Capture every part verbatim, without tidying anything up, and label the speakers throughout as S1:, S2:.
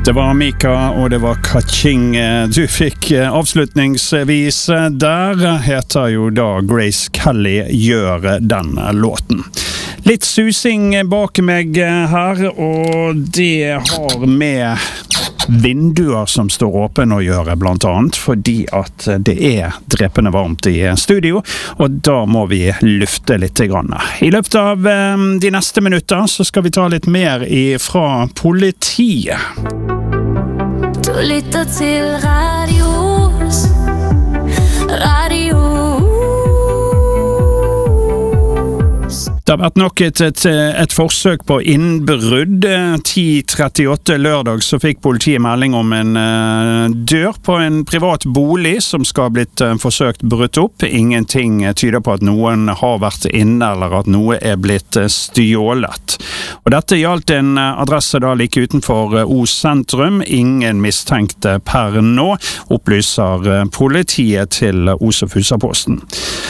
S1: Det var Mika, og det var Kaching du fikk avslutningsvis. Der heter jo da Grace Kelly gjør den låten. Litt susing bak meg her, og det har med vinduer som står åpne å gjøre, blant annet, fordi at det er drepende varmt i studio, og da må vi lufte litt grann. I løpet av de neste minutter så skal vi ta litt mer fra politiet.
S2: Du lytter til Radios Radio.
S1: Det har vært nok et, et, et forsøk på innbrudd. ti trettiåtte lørdag så fikk politiet melding om en uh, dør på en privat bolig som skal ha blitt uh, forsøkt brutt opp. Ingenting tyder på at noen har vært inne eller at noe er blitt uh, stjålet. Og dette gjaldt en uh, adresse da like utenfor uh, Os sentrum. Ingen mistenkte per nå, opplyser uh, politiet til uh, Os og Fusaposten.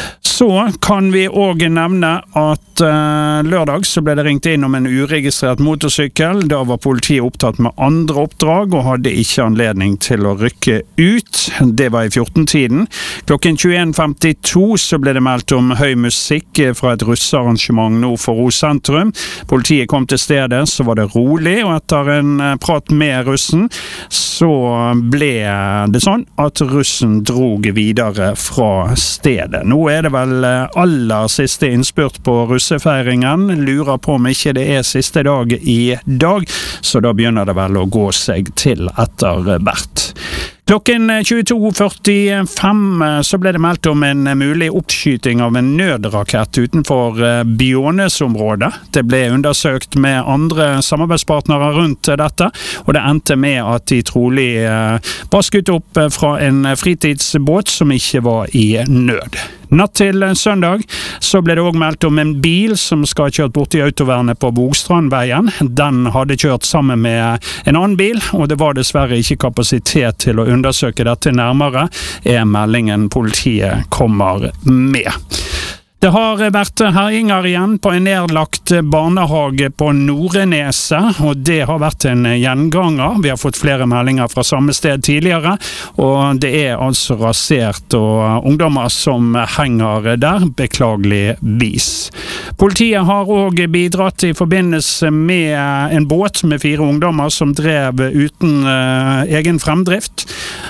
S1: Så kan vi også nevne at uh, lørdag så ble det ringt inn om en uregistrert motorsykkel. Da var politiet opptatt med andre oppdrag og hadde ikke anledning til å rykke ut. Det var i fjorten-tiden. Klokken tjueen femtito så ble det meldt om høy musikk fra et russearrangement nord for Os sentrum. Politiet kom til stedet, så var det rolig, og etter en prat med russen så ble det sånn at russen drog videre fra stedet. Nå er det vel aller siste innspurt på russefeiringen. Lurer på om ikke det er siste dag i dag, så da begynner det vel å gå seg til etter hvert. Klokken tjueto førtifem så ble det meldt om en mulig oppskyting av en nødrakett utenfor Bjånes-området. Det ble undersøkt med andre samarbeidspartnere rundt dette, og det endte med at de trolig var skutt opp fra en fritidsbåt som ikke var i nød. Natt til søndag så ble det også meldt om en bil som skal ha kjørt bort i autovernet på Bogstrandveien. Den hadde kjørt sammen med en annen bil, og det var dessverre ikke kapasitet til å undersøke dette nærmere, er meldingen politiet kommer med. Det har vært herjinger igjen på en nedlagt barnehage på Nordneset, og det har vært en gjenganger. Vi har fått flere meldinger fra samme sted tidligere, og det er altså rasert og ungdommer som henger der, beklageligvis. Politiet har også bidratt i forbindelse med en båt med fire ungdommer som drev uten uh, egen fremdrift,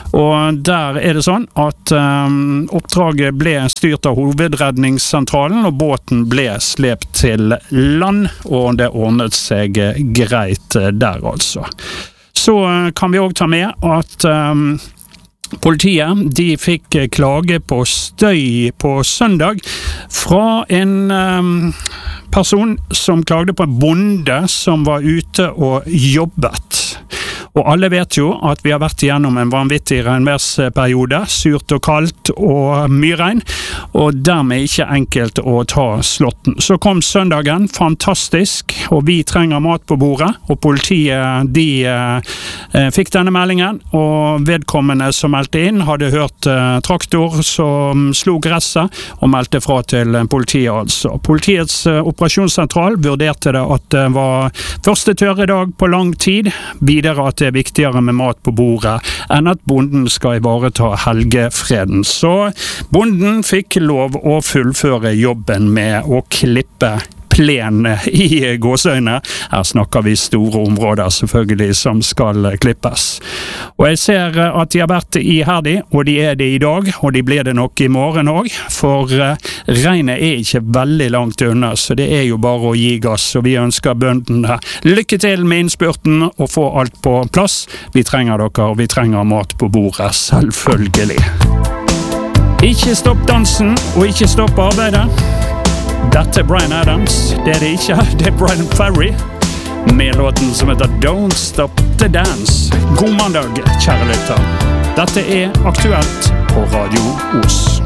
S1: og der er det sånn at um, oppdraget ble styrt av hovedredningssentralen, og båten ble slept til land, og det ordnet seg greit der altså. Så kan vi også ta med at um, politiet, de fikk klage på støy på søndag fra en um, person som klagde på en bonde som var ute og jobbet. Og alle vet jo at vi har vært igjennom en vanvittig regnværsperiode, surt og kaldt og mye regn, og dermed ikke enkelt å ta slåtten. Så kom søndagen, fantastisk, og vi trenger mat på bordet, og politiet de eh, fikk denne meldingen, og vedkommende som meldte inn hadde hørt eh, traktor som slo gresset, og meldte fra til politiet altså. Politiets eh, operasjonssentral vurderte det at det var første tørre dag på lang tid, videre at det er viktigere med mat på bordet enn at bonden skal ivareta helgefreden. Så bonden fikk lov å fullføre jobben med å klippe plen i gåsøyne. Her snakker vi store områder selvfølgelig som skal klippes. Og jeg ser at de har vært iherdig, og de er det i dag, og de blir det nok i morgen også, for regnet er ikke veldig langt unna, så det er jo bare å gi gass, og vi ønsker bøndene lykke til med innspurten og få alt på plass. Vi trenger dere, og vi trenger mat på bordet, selvfølgelig. Ikke stopp dansen, og ikke stopp arbeidet. Dette er Bryan Adams, det er det ikke, det er Brian Ferry, med låten som heter Don't Stop the Dance. God mandag, kjære lytter. Dette er Aktuelt på Radio Os.